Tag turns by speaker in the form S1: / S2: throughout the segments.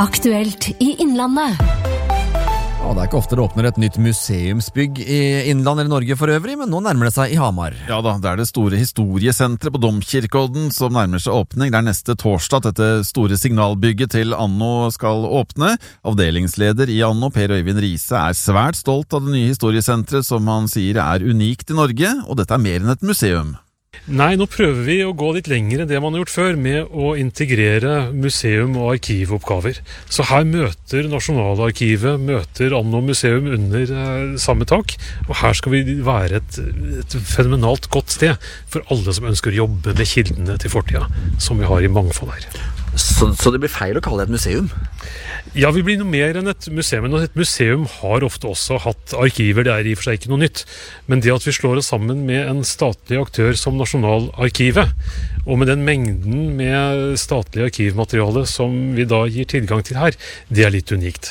S1: Aktuelt i Innlandet.
S2: Ja, det er ikke ofte det åpner et nytt museumsbygg i Innland eller Norge for øvrig, men nå nærmer det seg i Hamar.
S3: Ja da, det er det store historiesentret på Domkirkeodden som nærmer seg åpning. Det er neste torsdag at dette store signalbygget til Anno skal åpne. Avdelingsleder i Anno, Per Øyvind Riise, er svært stolt av det nye historiesentret som han sier er unikt i Norge, og dette er mer enn et museum.
S4: Nei, nå prøver vi å gå litt lenger enn det man har gjort før med å integrere museum- og arkivoppgaver. Så her møter Nasjonalarkivet, møter Anno museum under samme tak, og her skal vi være et fenomenalt godt sted for alle som ønsker å jobbe med kildene til fortida, som vi har i mangfold her.
S5: Så det blir feil å kalle det et museum?
S4: Ja, vi blir noe mer enn et museum. Og et museum har ofte også hatt arkiver, det er i og for seg ikke noe nytt. Men det at vi slår oss sammen med en statlig aktør som Nasjonalarkivet, og med den mengden med statlig arkivmateriale som vi da gir tilgang til her, det er litt unikt.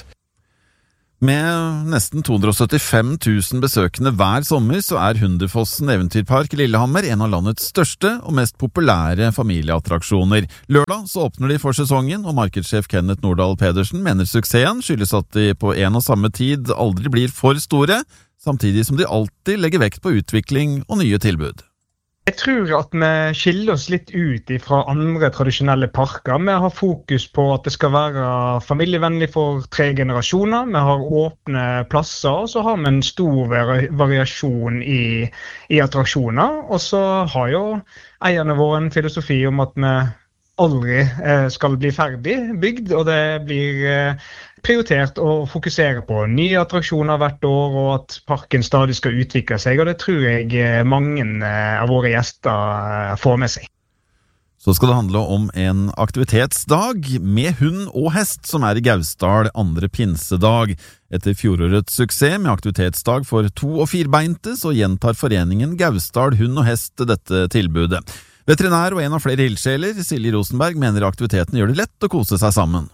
S3: Med nesten 275 000 besøkende hver sommer så er Hunderfossen Eventyrpark i Lillehammer en av landets største og mest populære familieattraksjoner. Lørdag så åpner de for sesongen, og markedssjef Kenneth Nordahl Pedersen mener suksessen skyldes at de på en og samme tid aldri blir for store, samtidig som de alltid legger vekt på utvikling og nye tilbud.
S6: Jeg tror at vi skiller oss litt ut fra andre tradisjonelle parker. Vi har fokus på at det skal være familievennlig for 3 generasjoner. Vi har åpne plasser, og så har vi en stor variasjon i attraksjoner. Og så har jo eierne våre en filosofi om at vi aldri skal bli ferdig bygd, og det blir prioritert å fokusere på nye attraksjoner hvert år, og at parken stadig skal utvikle seg, og det tror jeg mange av våre gjester får med seg.
S3: Så skal det handle om en aktivitetsdag med hund og hest som er i Gausdal andre pinsedag. Etter fjorårets suksess med aktivitetsdag for 2- og 4-beinte, så gjentar foreningen Gausdal hund og hest dette tilbudet. Veterinær og en av flere ildsjeler, Silje Rosenberg, mener aktiviteten gjør det lett å kose seg sammen.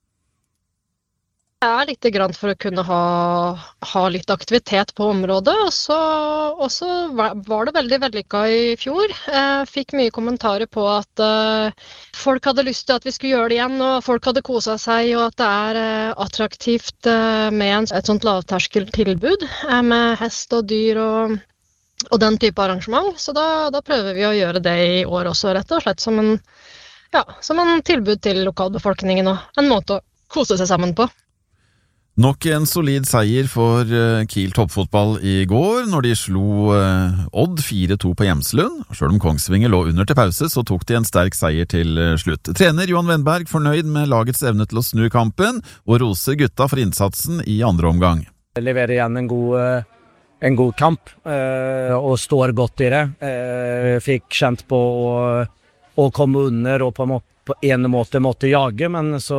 S7: Det er litt grann for å kunne ha litt aktivitet på området, og så var det veldig vellykket i fjor. Fikk mye kommentarer på at folk hadde lyst til at vi skulle gjøre det igjen, og folk hadde koset seg, og at det er attraktivt med et sånt lavterskeltilbud med hest og dyr og den type arrangement. Så da prøver vi å gjøre det i år også, rett og slett som en tilbud til lokalbefolkningen og en måte å kose seg sammen på.
S3: Nok en solid seier for Kiel toppfotball i går, når de slo Odd 4-2 på Hjemslund. Selv om Kongsvinger lå under til pause, så tok de en sterk seier til slutt. Trener Johan Wennberg fornøyd med lagets evne til å snu kampen, og roser gutta for innsatsen i andre omgang.
S8: Leverer igjen en god kamp, og står godt i det. Fikk kjent på å komme under, og på en måte måtte jage, men så...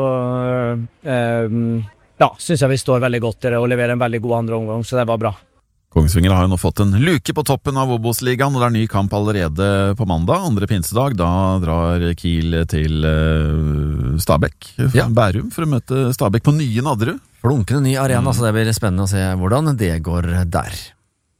S8: synes jeg vi står veldig godt i det og leverer en veldig god andre omgang, så det var bra.
S3: Kongsvinger har jo nå fått en luke på toppen av Obos-ligaen, og det er ny kamp allerede på mandag, andre pinsedag. Da drar Kiel til Stabæk, Bærum, for å møte Stabæk på nye Nadderud.
S2: Flunkende ny arena, så det blir spennende å se hvordan det går der.